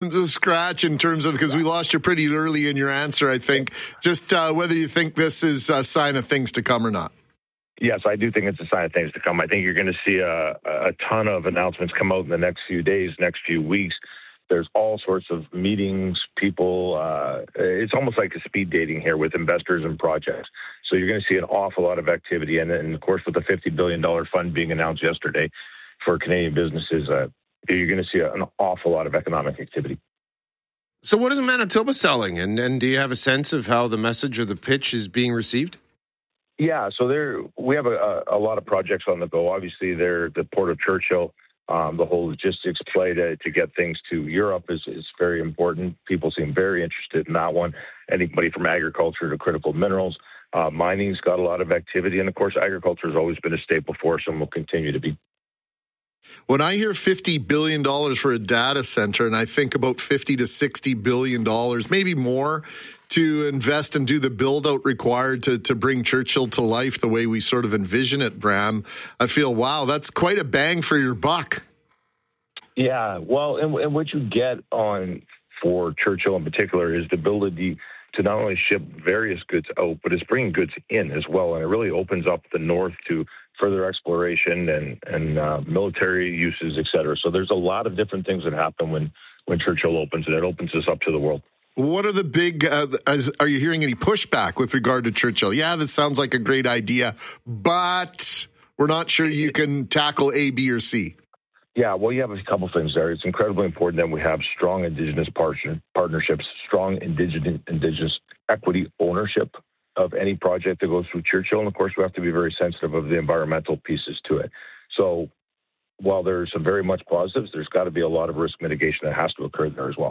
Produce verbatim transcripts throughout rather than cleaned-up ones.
scratch in terms of, because we lost you pretty early in your answer, I think, just uh, whether you think this is a sign of things to come or not. Yes, I do think it's a sign of things to come. I think you're going to see a, a ton of announcements come out in the next few days, next few weeks. There's all sorts of meetings, people. Uh, it's almost like a speed dating here with investors and projects. So you're going to see an awful lot of activity. And then, of course, with the fifty billion dollars fund being announced yesterday for Canadian businesses, uh, you're going to see an awful lot of economic activity. So what is Manitoba selling? And, and do you have a sense of how the message or the pitch is being received? Yeah, so there we have a, a lot of projects on the go. Obviously, they're the Port of Churchill. Um, the whole logistics play to, to get things to Europe is, is very important. People seem very interested in that one. Anybody from agriculture to critical minerals. Uh, mining's got a lot of activity. And, of course, agriculture has always been a staple for us and will continue to be. When I hear fifty billion dollars for a data center, and I think about fifty to sixty billion dollars, maybe more, to invest and do the build-out required to, to bring Churchill to life the way we sort of envision it, Bram, I feel, wow, that's quite a bang for your buck. Yeah, well, and, and what you get on for Churchill in particular is the ability to not only ship various goods out, but it's bringing goods in as well. And it really opens up the north to further exploration and, and uh, military uses, et cetera. So there's a lot of different things that happen when, when Churchill opens, and it opens us up to the world. What are the big, uh, as, are you hearing any pushback with regard to Churchill? Yeah, that sounds like a great idea, but we're not sure you can tackle A, B, or C. Yeah, well, you have a couple things there. It's incredibly important that we have strong Indigenous partner, partnerships, strong Indigenous, Indigenous equity ownership of any project that goes through Churchill. And, of course, we have to be very sensitive of the environmental pieces to it. So while there's some very much positives, there's got to be a lot of risk mitigation that has to occur there as well.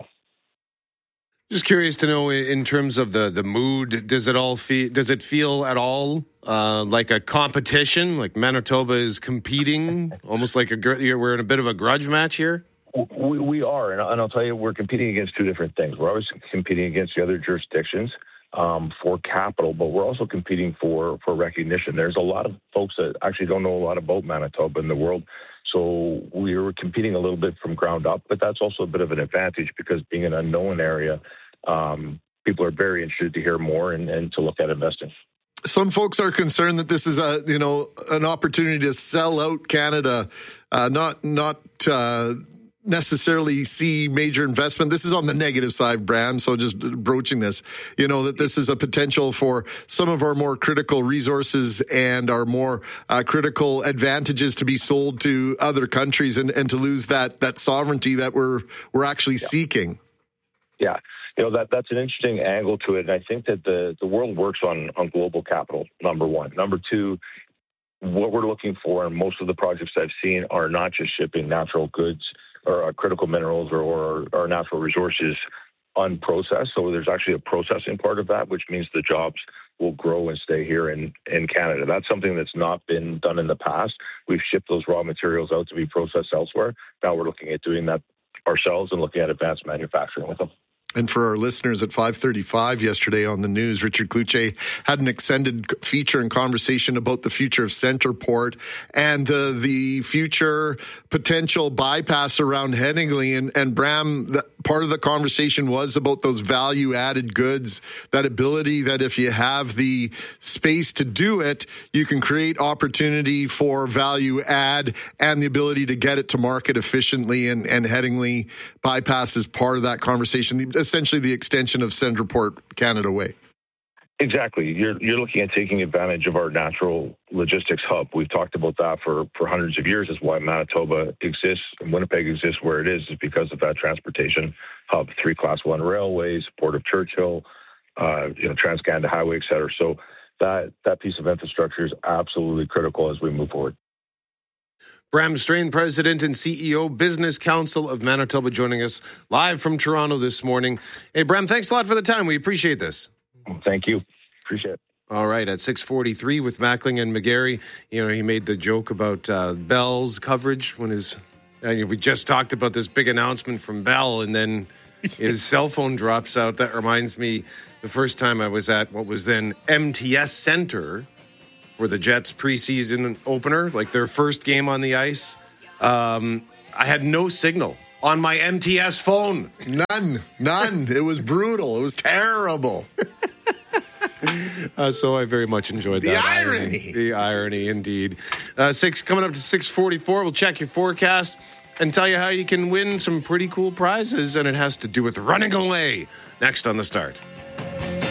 Just curious to know, in terms of the, the mood, does it all feel, does it feel at all uh, like a competition? Like Manitoba is competing, almost like a we're in a bit of a grudge match here? We, we are, and I'll tell you, we're competing against two different things. We're always competing against the other jurisdictions um, for capital, but we're also competing for, for recognition. There's a lot of folks that actually don't know a lot about Manitoba in the world. So we were competing a little bit from ground up, but that's also a bit of an advantage because being an unknown area, um, people are very interested to hear more and, and to look at investing. Some folks are concerned that this is a, you know, an opportunity to sell out Canada, uh, not not uh, necessarily see major investment. This is on the negative side, Bram, so just broaching this, you know, that this is a potential for some of our more critical resources and our more uh, critical advantages to be sold to other countries and, and to lose that that sovereignty that we're we're actually yeah. seeking. Yeah. You know, that that's an interesting angle to it. And I think that the, the world works on, on global capital, number one. Number two, what we're looking for, and most of the projects I've seen are not just shipping natural goods or critical minerals or, or, or natural resources unprocessed. So there's actually a processing part of that, which means the jobs will grow and stay here in, in Canada. That's something that's not been done in the past. We've shipped those raw materials out to be processed elsewhere. Now we're looking at doing that ourselves and looking at advanced manufacturing with them. And for our listeners, at five thirty-five yesterday on the news, Richard Cloutier had an extended feature and conversation about the future of Centerport and uh, the future potential bypass around Headingley. And, and Bram, the, part of the conversation was about those value-added goods, that ability that if you have the space to do it, you can create opportunity for value add and the ability to get it to market efficiently. And, and Headingley bypass is part of that conversation. Essentially the extension of Centerport Canada Way. Exactly. You're you're looking at taking advantage of our natural logistics hub. We've talked about that for, for hundreds of years. Is why Manitoba exists and Winnipeg exists where it is, is because of that transportation hub. Three Class One railways, Port of Churchill, uh, you know, Trans-Canada Highway, et cetera. So that that piece of infrastructure is absolutely critical as we move forward. Bram Strain, President and C E O, Business Council of Manitoba, joining us live from Toronto this morning. Hey, Bram, thanks a lot for the time. We appreciate this. Thank you. Appreciate it. All right, at six forty-three with Mackling and McGarry, you know, he made the joke about uh, Bell's coverage when his, uh, we just talked about this big announcement from Bell, and then his cell phone drops out. That reminds me, the first time I was at what was then M T S Center for the Jets preseason opener, like their first game on the ice. Um, I had no signal on my M T S phone. None. None. It was brutal. It was terrible. Uh, so I very much enjoyed the that. irony. The irony, indeed. Uh, six coming up to six forty-four. We'll check your forecast and tell you how you can win some pretty cool prizes, and it has to do with running away. Next on The Start.